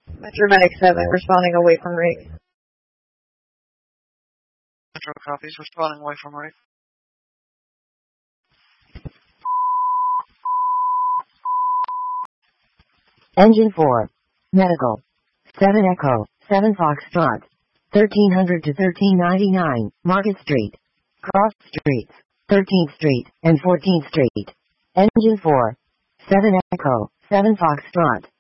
Metro Medic 7, responding away from rate. Metro copies, responding away from rate. Engine 4. Medical. 7 Echo, 7 Foxtrot. 1300 to 1399, Market Street. Cross Streets, 13th Street and 14th Street. Engine 4. 7 Echo, 7 Foxtrot.